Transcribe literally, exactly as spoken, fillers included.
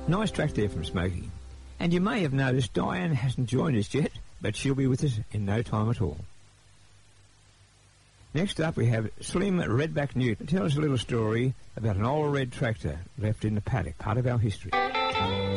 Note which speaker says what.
Speaker 1: Nice track there from Smokey. And you may have noticed Diane hasn't joined us yet, but she'll be with us in no time at all. Next up we have Slim Redback Newton. Tell us a little story about an old red tractor left in the paddock, part of our history.